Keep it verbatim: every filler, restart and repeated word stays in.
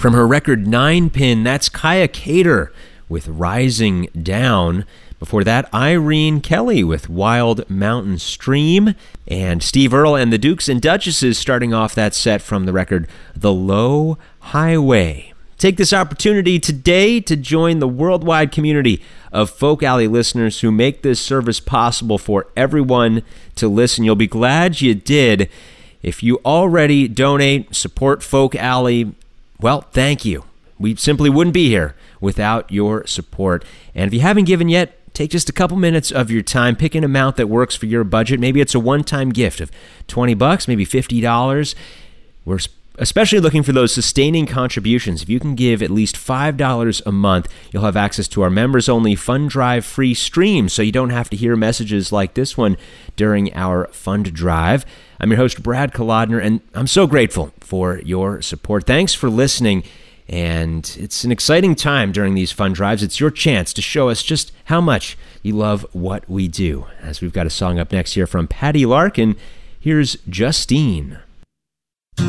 From her record nine pin, that's Kaya Cater with Rising Down. Before that, Irene Kelly with Wild Mountain Stream. And Steve Earle and the Dukes and Duchesses starting off that set from the record The Low Highway. Take this opportunity today to join the worldwide community of Folk Alley listeners who make this service possible for everyone to listen. You'll be glad you did. If you already donate, support Folk Alley, well, thank you. We simply wouldn't be here without your support. And if you haven't given yet, take just a couple minutes of your time, pick an amount that works for your budget. Maybe it's a one-time gift of twenty bucks, maybe fifty dollars. We're especially looking for those sustaining contributions. If you can give at least five dollars a month, you'll have access to our members-only Fund Drive free stream, so you don't have to hear messages like this one during our Fund Drive. I'm your host, Brad Kolodner, and I'm so grateful for your support. Thanks for listening. And it's an exciting time during these fund drives. It's your chance to show us just how much you love what we do. As we've got a song up next here from Patty Larkin, here's Justine.